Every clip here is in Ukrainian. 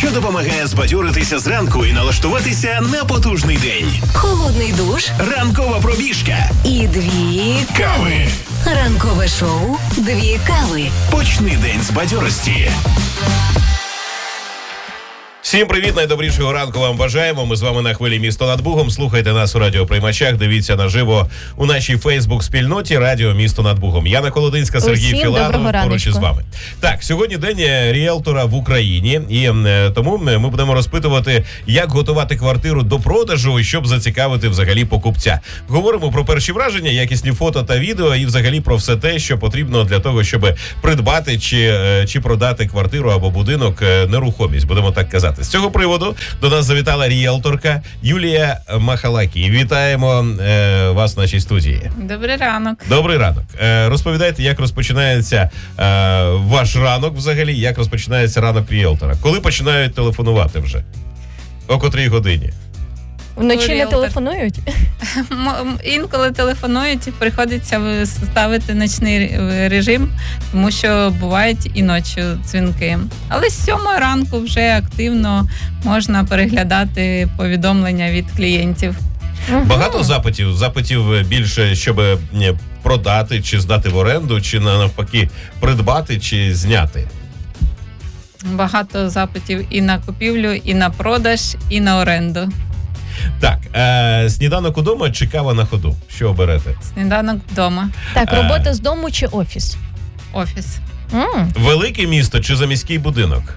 що допомагає збадьоритися зранку і налаштуватися на потужний день. Холодний душ. Ранкова пробіжка. І 2 Кави. Ранкове шоу «2 кави». Почни день з бадьорості. Всім привіт, найдобрішого ранку вам бажаємо. Ми з вами на хвилі «Місто над Бугом». Слухайте нас у радіоприймачах, дивіться наживо у нашій Фейсбук-спільноті «Радіо Місто над Бугом». Яна Колодинська, Сергій Філатов поруч із вами. Так, сьогодні день ріелтора в Україні, і тому ми будемо розпитувати, як готувати квартиру до продажу, щоб зацікавити взагалі покупця. Говоримо про перші враження, якісні фото та відео і взагалі про все те, що потрібно для того, щоб придбати чи продати квартиру або будинок, нерухомість, будемо так казати. З цього приводу до нас завітала ріелторка Юлія Махалакі. Вітаємо вас в нашій студії. Добрий ранок. Добрий ранок. Розповідайте, як розпочинається ваш ранок взагалі, як розпочинається ранок ріелтора. Коли починають телефонувати вже? О котрій годині? Вночі не телефонують? Інколи телефонують, приходиться ставити нічний режим, тому що бувають і ночі дзвінки. Але з 7 ранку вже активно можна переглядати повідомлення від клієнтів. Багато запитів більше, щоб продати, чи здати в оренду, чи навпаки придбати, чи зняти? Багато запитів і на купівлю, і на продаж, і на оренду. Так, сніданок удома чи кава на ходу? Що оберете? Сніданок вдома. Так, робота з дому чи офіс? Офіс. Велике місто чи заміський будинок?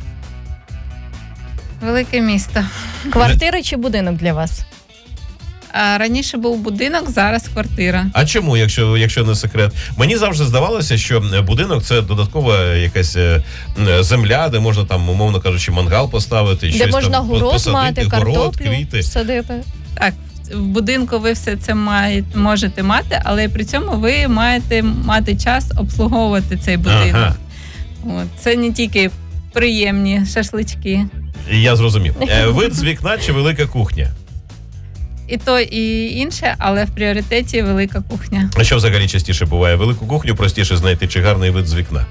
Велике місто. Квартира чи будинок для вас? Раніше був будинок, зараз квартира. А чому, якщо не секрет? Мені завжди здавалося, що будинок – це додаткова якась земля, де можна там, умовно кажучи, мангал поставити, де щось можна там город посадити, мати, картоплю квіти. садити. Так, в будинку ви все це можете мати, але при цьому ви маєте мати час обслуговувати цей будинок. Ага. От, це не тільки приємні шашлички. Я зрозумів. Вид з вікна чи велика кухня? І то, і інше, але в пріоритеті велика кухня. А що взагалі частіше буває? Велику кухню простіше знайти чи гарний вид з вікна?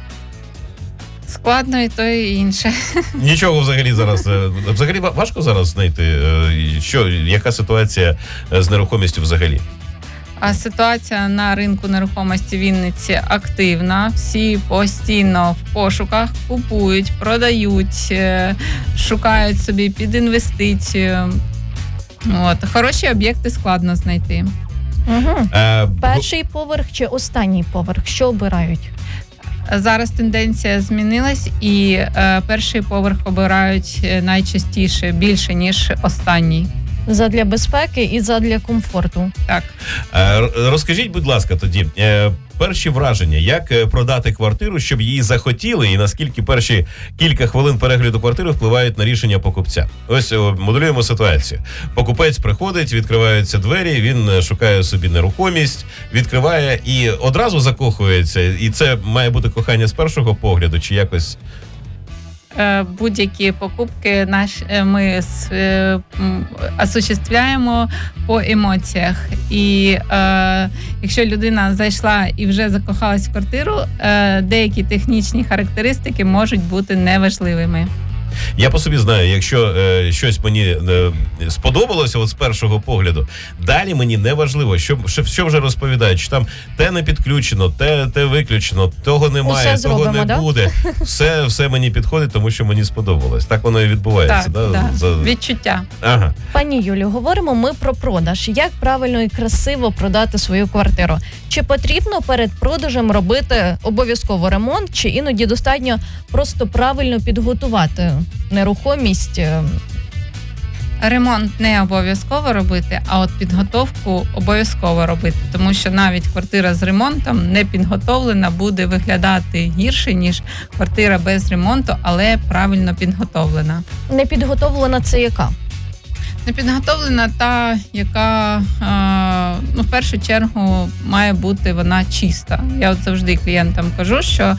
Складно і то, і інше. Нічого взагалі зараз. Взагалі важко зараз знайти, яка ситуація з нерухомістю взагалі? А ситуація на ринку нерухомості в Вінниці активна. Всі постійно в пошуках купують, продають, шукають собі під інвестицію. От, хороші об'єкти складно знайти. Перший поверх чи останній поверх? Що обирають? Зараз тенденція змінилась, і перший поверх обирають найчастіше, більше, ніж останній. Задля безпеки і задля комфорту. Так. Розкажіть, будь ласка, тоді, перші враження, як продати квартиру, щоб її захотіли, і наскільки перші кілька хвилин перегляду квартири впливають на рішення покупця? Ось моделюємо ситуацію. Покупець приходить, відкриваються двері, він шукає собі нерухомість, відкриває і одразу закохується. І це має бути кохання з першого погляду, чи якось... Будь-які покупки ми осуществляємо по емоціях. І якщо людина зайшла і вже закохалась в квартиру, деякі технічні характеристики можуть бути неважливими. Я по собі знаю, якщо щось мені сподобалося з першого погляду, далі мені не важливо, що вже розповідають, що там те не підключено, те виключено, того немає, все того зробимо, не буде. Все мені підходить, тому що мені сподобалось. Так воно і відбувається. Так. Відчуття. Ага. Пані Юлю, говоримо ми про продаж. Як правильно і красиво продати свою квартиру? Чи потрібно перед продажем робити обов'язково ремонт, чи іноді достатньо просто правильно підготувати нерухомість? Ремонт не обов'язково робити, а от підготовку обов'язково робити. Тому що навіть квартира з ремонтом не підготовлена буде виглядати гірше, ніж квартира без ремонту, але правильно підготовлена. Не підготовлена – це яка? Непідготовлена та, яка в першу чергу має бути вона чиста. Я от завжди клієнтам кажу, що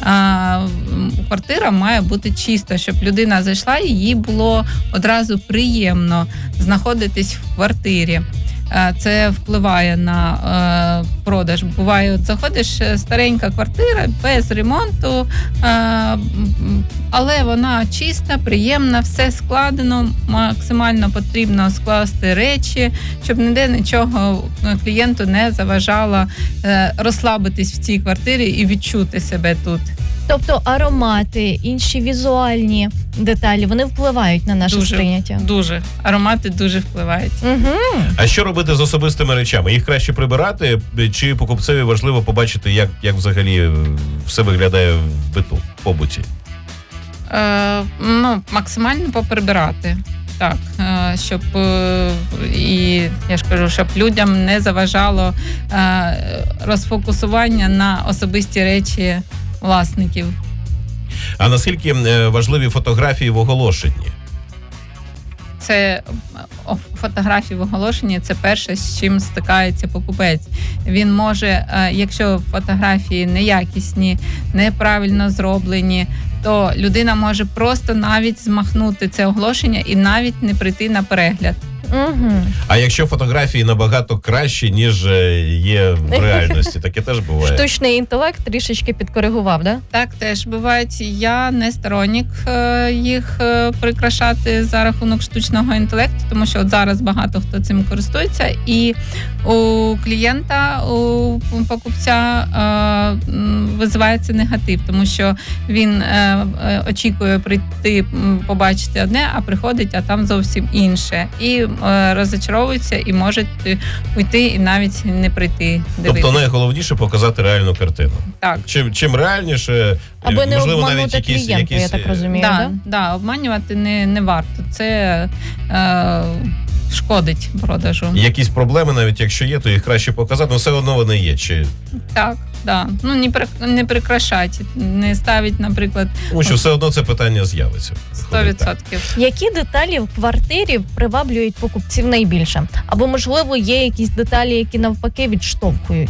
квартира має бути чиста, щоб людина зайшла і їй було одразу приємно знаходитись в квартирі. це впливає на продаж. Буває, от заходиш, старенька квартира, без ремонту, але вона чиста, приємна, все складено, максимально потрібно скласти речі, щоб ніде нічого клієнту не заважало розслабитись в цій квартирі і відчути себе тут. Тобто аромати, інші візуальні деталі, вони впливають на наше сприйняття? Дуже. Аромати дуже впливають. Угу. А що робити з особистими речами? Їх краще прибирати, чи покупцеві важливо побачити, як взагалі все виглядає в биту, в побуті? Максимально поприбирати. Так, щоб і я ж кажу, щоб людям не заважало розфокусування на особисті речі власників. А наскільки важливі фотографії в оголошенні? Це фотографії в оголошенні, це перше, з чим стикається покупець. Він може, якщо фотографії неякісні, неправильно зроблені, то людина може просто навіть змахнути це оголошення і навіть не прийти на перегляд. Угу. А якщо фотографії набагато кращі, ніж є в реальності, таке теж буває? Штучний інтелект трішечки підкоригував, да? Так, теж бувають. Я не сторонник їх прикрашати за рахунок штучного інтелекту, тому що от зараз багато хто цим користується, і у клієнта, у покупця визивається негатив, тому що він очікує прийти, побачити одне, а приходить, а там зовсім інше. І розчаровуються і можуть уйти і навіть не прийти дивитися. Тобто найголовніше показати реальну картину. Так. Чим реальніше, аби не можливо, обманути навіть клієнта, я так розумію, да, обманювати не варто. Це шкодить продажу. Якісь проблеми, навіть якщо є, то їх краще показати, але все одно вони є. Так, да. Не прикрашать, не ставить, наприклад. Тому що все одно це питання з'явиться. 100%. Які деталі в квартирі приваблюють покупців найбільше? Або, можливо, є якісь деталі, які навпаки відштовхують?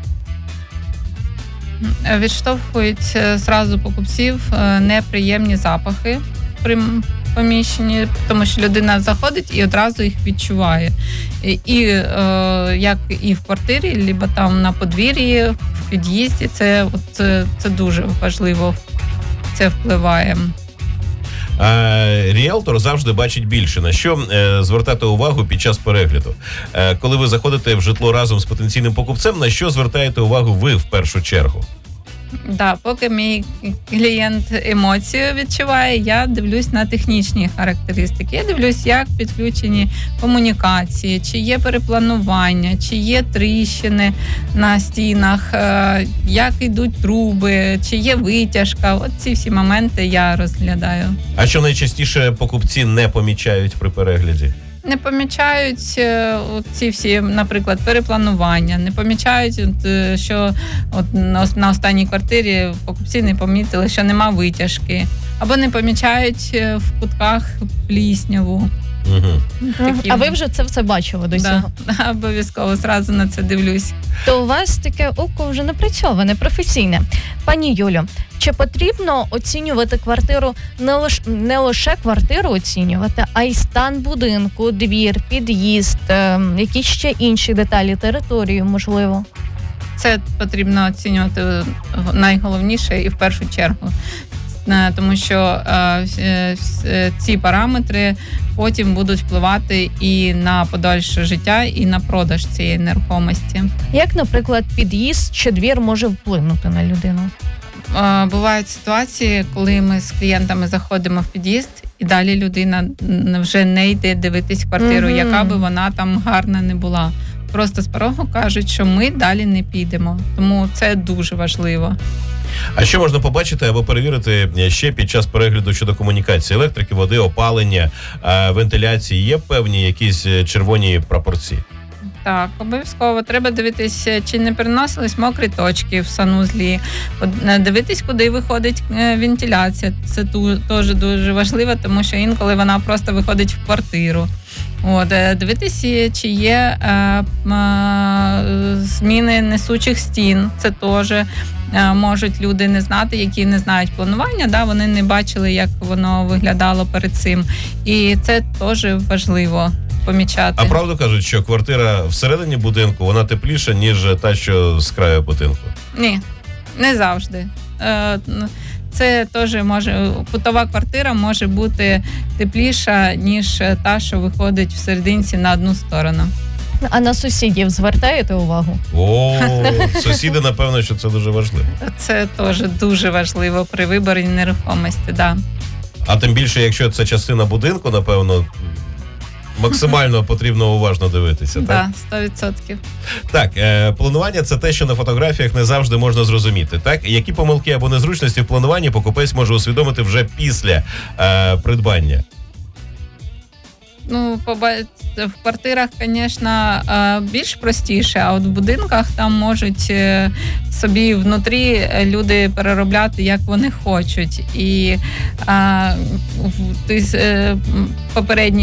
Відштовхують зразу покупців неприємні запахи при поміщенні, тому що людина заходить і одразу їх відчуває. І як і в квартирі, либо там на подвір'ї, в під'їзді, це дуже важливо, це впливає. Ріелтор завжди бачить більше. На що звертати увагу під час перегляду? Коли ви заходите в житло разом з потенційним покупцем, на що звертаєте увагу ви в першу чергу? Да, поки мій клієнт емоцію відчуває, я дивлюсь на технічні характеристики. Я дивлюсь, як підключені комунікації, чи є перепланування, чи є тріщини на стінах, як йдуть труби, чи є витяжка. От ці всі моменти я розглядаю. А що найчастіше покупці не помічають при перегляді? Не помічають ці всі, наприклад, перепланування, не помічають, що на останній квартирі покупці не помітили, що нема витяжки, або не помічають в кутках плісняву. Угу. А ви вже це все бачили до цього? Да, обов'язково, зразу на це дивлюсь. То у вас таке око вже напрацьоване, професійне. Пані Юлю, чи потрібно оцінювати квартиру, не лише квартиру оцінювати, а й стан будинку, двір, під'їзд, якісь ще інші деталі, територію, можливо? Це потрібно оцінювати найголовніше і в першу чергу. Тому що ці параметри потім будуть впливати і на подальше життя, і на продаж цієї нерухомості. Як, наприклад, під'їзд чи двір може вплинути на людину? Бувають ситуації, коли ми з клієнтами заходимо в під'їзд, і далі людина вже не йде дивитись квартиру, яка би вона там гарна не була. Просто з порогу кажуть, що ми далі не підемо. Тому це дуже важливо. А що можна побачити або перевірити ще під час перегляду щодо комунікації? Електрики, води, опалення, вентиляції? Є певні якісь червоні прапорці? Так, обов'язково. Треба дивитися, чи не переносились мокрі точки в санузлі. Дивитись, куди виходить вентиляція. Це теж дуже важливо, тому що інколи вона просто виходить в квартиру. Дивитися, чи є зміни несучих стін. Це теж можуть люди не знати, які не знають планування, вони не бачили, як воно виглядало перед цим. І це теж важливо. помічати. А правду кажуть, що квартира всередині будинку, вона тепліша, ніж та, що з краю будинку? Ні, не завжди. Це теж кутова квартира може бути тепліша, ніж та, що виходить всерединці на одну сторону. А на сусідів звертаєте увагу? О, сусіди, напевно, що це дуже важливо. Це теж дуже важливо при виборі нерухомості, да. А тим більше, якщо це частина будинку, напевно, максимально потрібно уважно дивитися, так? Да, 100%. Так, планування – це те, що на фотографіях не завжди можна зрозуміти, так? Які помилки або незручності в плануванні покупець може усвідомити вже після придбання? Ну, в квартирах, звісно, більш простіше, а от в будинках там можуть собі внутрі люди переробляти, як вони хочуть. І попередній